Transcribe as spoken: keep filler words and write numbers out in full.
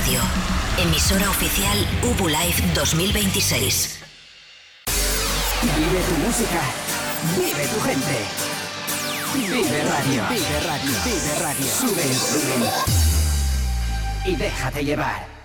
Radio, emisora oficial U B U Live dos mil veintiséis. Vive tu música, vive tu gente. Vive Radio, vive Radio, vive Radio. Sube el volumen y déjate llevar.